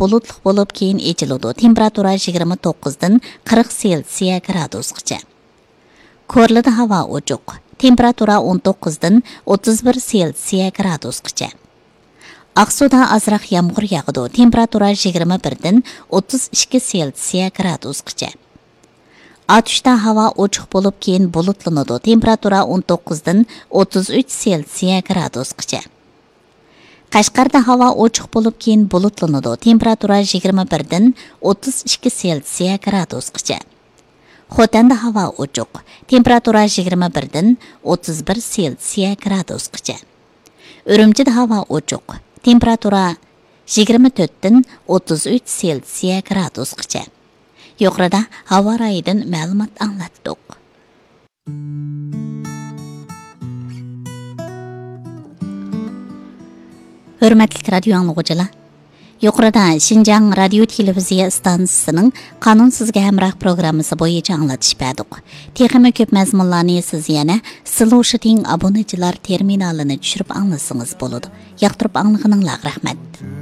bulutluq bo'lib keyin echiladi. Temperatura 29 dan 40 Selsiya gradusgacha. Korlida havo ochiq. Temperatura 19 dan 31 Selsiya gradusgacha. Aqsuda azroq yomg'ir yog'adi. Temperatura 21 dan 32 Selsiya gradusgacha. Atışda hava ochiq bo'lib keyin bulutlanadi. Temperatura 19 dan 33 Selsiya gradusgacha. Qashqarda hava ochiq bo'lib keyin bulutlanadi. Temperatura 21 dan 32 Selsiya gradusgacha. Xotanda hava ochiq. Temperatura 21 dan 31 Selsiya gradusgacha. Urumchida hava ochiq. Temperatura 24 dan 33 Selsiya gradusgacha. Yuqorida havo rayidan ma'lumot anglatdik. Hurmatli radio anglag'uchilar, yuqorida Xinjiang radio televiziya stansiyasining Qonun sizga hamroh programmasi bo'yicha anglatish berdik. Texnik ko'p mazmunlarni siz yana Sloshiting obunachilar terminalini tushirib anglasangiz bo'ladi. Yoqtirib anglaganingizga rahmat.